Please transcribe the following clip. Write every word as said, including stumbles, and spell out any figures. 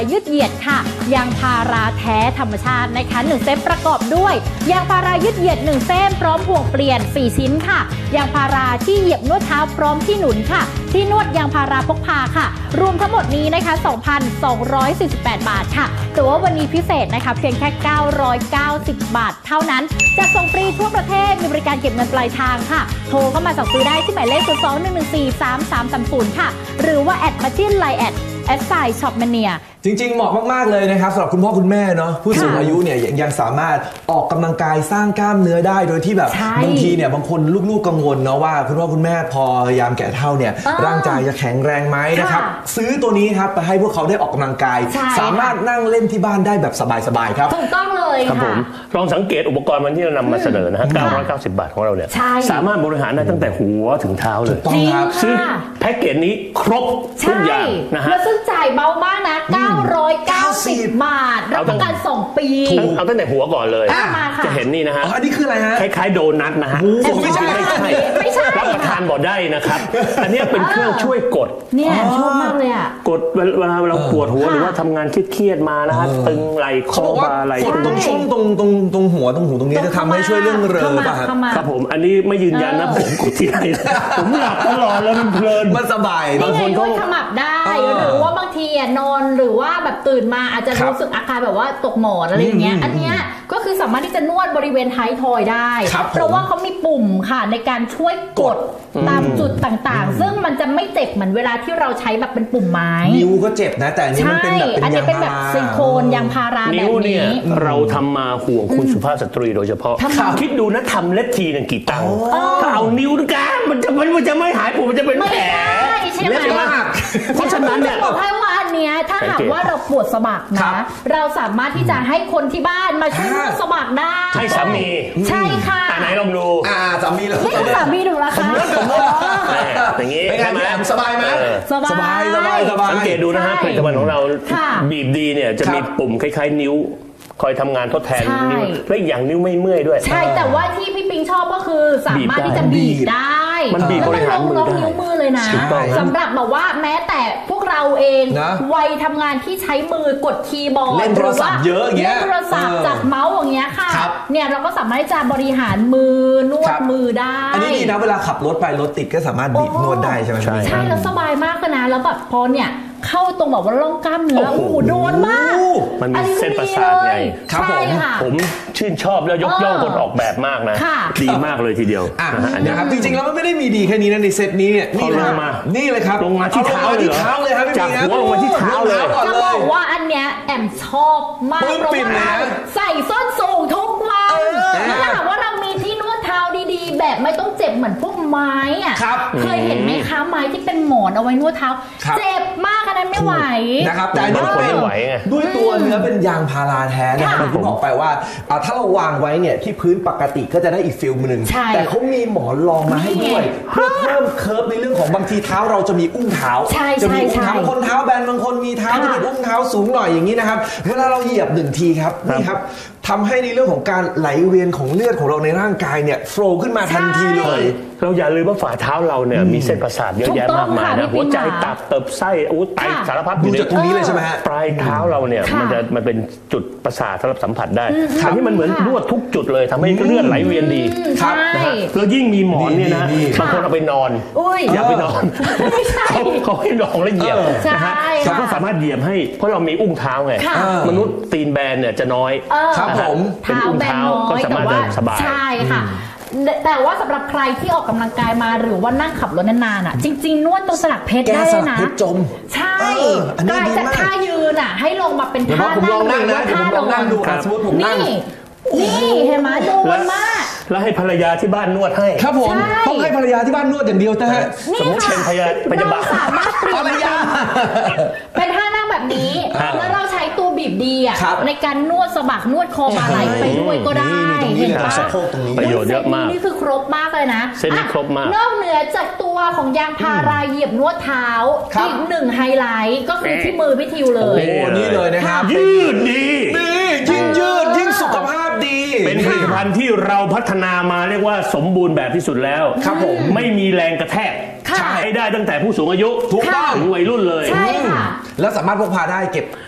ยืดเหยียดค่ะยางพาราแท้ธรรมชาตินะคะหนึ่งเซตประกอบด้วยยางพารายืดเหยียดหนึ่งเส้นพร้อมห่วงเปลี่ยนสี่ชิ้นค่ะยางพาราที่เหยียบนวดเท้าพร้อมที่หนุนค่ะที่นวดยางพาราพกพาค่ะรวมทั้งหมดนี้นะคะ สองพันสองร้อยสี่สิบแปด บาทค่ะแต่ว่าวันนี้พิเศษนะคะเพียงแค่เก้าร้อยเก้าสิบบาทเท่านั้นจะส่งฟรีทั่วประเทศมีบริการเก็บเงินปลายทางค่ะโทรเข้ามาสั่งซื้อได้ที่หมายเลขศูนย์ สอง หนึ่ง หนึ่ง สี่ สาม สาม สาม ศูนย์ค่ะหรือว่าแอดมาที่ไลน์แอดแอดไซน์ช็อปแมเนียจริงๆเหมาะมากๆเลยนะครับสำหรับคุณพ่อคุณแม่เนาะผู้สูงอายุเนี่ยยังสามารถออกกำลังกายสร้างกล้ามเนื้อได้โดยที่แบบบางทีเนี่ยบางคนลูกๆกังวลเนาะว่าคุณพ่อคุณแม่พอพยายามแก่เฒ่าเนี่ยร่างกายจะแข็งแรงไหมนะครับซื้อตัวนี้ครับไปให้พวกเขาได้ออกกำลังกายสามารถนั่งเล่นที่บ้านได้แบบสบายๆครับถูกต้องเลยครับผมลองสังเกตอุปกรณ์มันที่เรานำมาเสนอนะฮะเก้าร้อยเก้าสิบบาทของเราเนี่ยสามารถบริหารได้ตั้งแต่หัวถึงเท้าเลยต้องครับซึ่งแพ็กเกจนี้ครบทุกอย่างนะฮะแล้วซึ่งจ่ายเบามากนะเก้าร้อยเก้าสิบบาทรับประกันสองปีเอาตั้งแต่หัวก่อนเลยจะเห็นนี่นะฮะอันนี้คืออะไรฮะคล้ายๆโดนัทนะฮะไม่ใช่ไม่ใช่ไม่ใช่รับประทานบ่ได้นะครับอันนี้เป็นเครื่องช่วยกดเนี่ยชอบมากเลยอ่ะกดเวลาเราปวดหัวหรือว่าทำงานเครียดๆมานะฮะตึงไหล่คอบ่าไหล่กดตรงช่วงตรงตรงตรงหัวตรงหูตรงนี้จะทำให้ช่วยเรื่องเริมป่ะครับผมอันนี้ไม่ยืนยันนะผมกดที่ไหนผมหลับตลอดแล้วมันเพลินมันสบายบางคนก็ขมับได้หรือว่าบางทีนอนหรือว่าแบบตื่นมาอาจจะรู้สึกอาการแบบว่าตกหมอนอะไรอย่างเงี้ยอันเนี้ยก็คือสามารถที่จะนวดบริเวณท้ายทอยได้เพราะว่าเขามีปุ่มค่ะในการช่วยกดตามจุดต่างๆซึ่งมันจะไม่เจ็บเหมือนเวลาที่เราใช้แบบเป็นปุ่มไม้นิ้วก็เจ็บนะแต่อันนี้มันเป็นแบบเป็นยางพาราซิลิโคนยางพาราแบบนี้เราทำมาห่วงคุณสุภาพสตรีโดยเฉพาะคิดดูนะทำเล็บทีนึงกี่ตังค์ถ้าเอานิ้วกันมันจะมันจะไม่หายปวดมันจะเป็นแผลเล็บมากเพราะฉะนั้นเนี่ยบอกให้ว่าอันเนี้ยถ้าหากว่าเราปวดสะบักนะเราสามารถที่จะให้คนที่บ้านมาช่วยนวดสะบักได้ให้สามีใช่ค่ะไหนลองดูอ่าสามีเลยไม่สามีดูละคะอย่างนี้ใช่ไหมสบายไหมสบายสบายสบายสังเกตดูนะฮะผลิตภัณฑ์ของเราบีบดีเนี่ยจะมีปุ่มคล้ายๆนิ้วคอยทำงานทดแทนนิ้วและอย่างนิ้วไม่เมื่อยด้วยใช่แต่ว่าที่พี่ปิงชอบก็คือสามารถที่จะบีบได้มันบีบบริหารมือได้นิ้วมือเลยนะสำหรับแบบว่าแม้แต่พวกเราเองวัยทำงานที่ใช้มือกดคีย์บอร์ดเล่นโทรศัพท์เยอะอย่างเงี้ยเล่นโทรศัพท์จับเมาส์อย่างเงี้ยค่ะเนี่ยเราก็สามารถจะบริหารมือนวดมือได้อันนี้ดีนะเวลาขับรถไปรถติดก็สามารถบีบนวดได้ใช่ไหมใช่ใช่แล้วสบายมากเลยนะแล้วแบบพอเนี่ยเข้าตรงแบบว่าร่องกล้ามเนื้อโอ้โหโดนมากมันมีเส้นประสาทไงครับผมผมชื่นชอบแล้วยกย่องคนออกแบบมากนะดีมากเลยทีเดียวนะครับจริงๆแล้วมันไม่ได้มีดีแค่นี้นะในเซตนี้เนี่ยนี่ลงมานี่เลยครับลงมาที่เท้าเลยเท้าเลยครับจากหัวลงมาที่เท้าเลยจะบอกว่าอันเนี้ยแอมชอบมากเพราะว่าใส่ส้นสูงทุกวันถ้าหากว่าเรามีที่นวดเท้าดีๆแบบไม่ต้องเจ็บเหมือนพวกไม้อ่ะเคยเห็นไหมคะไม้ที่เป็นหมอนเอาไว้นวดเท้าเจ็บมากอันนั้นไม่ไหวนะครับแต่อันนี้เป็นด้วยตัวเนื้อเป็นยางพาราแท้นะครับผมบอกไปว่าถ้าเราวางไว้เนี่ยที่พื้นปกติก็จะได้อีกฟิลนึงแต่เขามีหมอนรองมาให้ด้วยเพื่อเพิ่มเคิร์ฟในเรื่องของบางทีเท้าเราจะมีอุ้งเท้าจะมีอุ้งเท้าคนเท้าแบนบางคนมีเท้าที่เป็นอุ้งเท้าสูงหน่อยอย่างนี้นะครับเวลาเราเหยียบหนึ่งทีครับนี่ครับทำให้ในเรื่องของการไหลเวียนของเลือดของเราในร่างกายเนี่ยโฟล์ขึ้นมาทันทีเลยเราอย่าลืมว่าฝ่าเท้าเราเนี่ยมีเส้นประสาทเยอะแยะมากมายนะหัวใจตับเติบไส้อู้ไตสารพัดอยู่ตรงนี้เลยใช่ไหมฮะปลายเท้าเราเนี่ยมันจะมันเป็นจุดประสาทสำหรับสัมผัสได้อันนี้มันเหมือนนวดทุกจุดเลยทำให้เลือดไหลเวียนดีนะฮะแล้วยิ่งมีหมอนเนี่ยนะบางคนเอาไปนอนอย่าไปนอนเขาเขาให้ลองแล้วเหยียบนะฮะเราก็สามารถเหยียบให้เพราะเรามีอุ้งเท้าไงมนุษย์ตีนแบนเนี่ยจะน้อยครับผมเป็นอุ้งเท้าก็สามารถเดินสบายใช่ค่ะแต่ว่าสำหรับใครที่ออกกำลังกายมาหรือว่านั่งขับรถนานๆอ่ะจริงๆนวดตรงสลักเพชรได้นะเพชรจมใช่กลายจากท่ายืนอ่ะให้ลงมาเป็นท่านั่งหรือว่าท่านอนดูสมมติผมนั่งนี่เห็นไหมโดนมากแล้วให้ภรรยาที่บ้านนวดให้ครับผมต้องให้ภรรยาที่บ้านนวดอย่างเดียวนะฮะสมมติเป็นภรรยาพยาบาลสามารถเปลี่ยนภรรยาเป็นท่านั่งแบบนี้แล้วเราใช้ตัวบีบดีอ่ะในการนวดสะบักนวดคอบ่าไหล่ไปด้วยก็ได้เห็นปะประโยชน์เยอะมากนี่คือครบมากเลยนะเส้นนี้ครบมากนอกเหนือจากตัวของยางพาราเหยียบนวดเท้าอีกหนึ่งไฮไลท์ก็คือที่มือพี่ทิวเลยโอ้นี่เลยนะครับยืดดีนี่ยิ่งยืดยิ่งสุขภาพดีเป็นผลิตภัณฑ์ที่เราพัฒนามาเรียกว่าสมบูรณ์แบบที่สุดแล้วครับผมไม่มีแรงกระแทกใช้ได้ตั้งแต่ผู้สูงอายุถูกต้องถึงวัยรุ่นเลยแล้วสามารถพกพาได้เก็บ